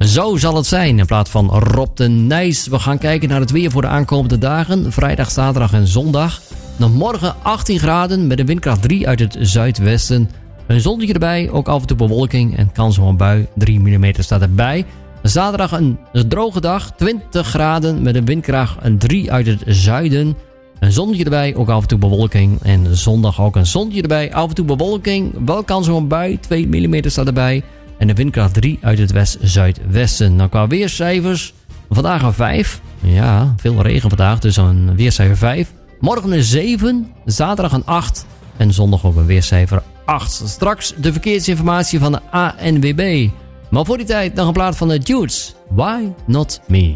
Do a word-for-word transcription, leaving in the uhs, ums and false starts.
Zo zal het zijn, in plaats van Rob de Nijs. We gaan kijken naar het weer voor de aankomende dagen. Vrijdag, zaterdag en zondag. Nog morgen achttien graden met een windkracht drie uit het zuidwesten. Een zonnetje erbij, ook af en toe bewolking en kans op een bui. drie millimeter staat erbij. Zaterdag een droge dag, twintig graden met een windkracht drie uit het zuiden. Een zonnetje erbij, ook af en toe bewolking. En zondag ook een zonnetje erbij, af en toe bewolking. Wel kans op een bui, twee millimeter staat erbij. En de windkracht drie uit het west-zuidwesten. Nou, qua weercijfers, vandaag een vijf. Ja, veel regen vandaag, dus een weercijfer vijf. Morgen een zeven, zaterdag een acht. En zondag ook een weercijfer acht. Straks de verkeersinformatie van de A N W B. Maar voor die tijd nog een plaat van de Dudes. Why Not Me?